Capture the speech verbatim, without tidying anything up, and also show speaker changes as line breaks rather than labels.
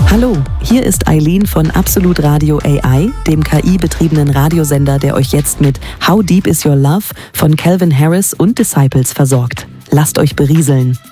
Hallo, hier ist Eileen von Absolut Radio A I, dem K I-betriebenen Radiosender, der euch jetzt mit How Deep Is Your Love von Calvin Harris und Disciples versorgt. Lasst euch berieseln.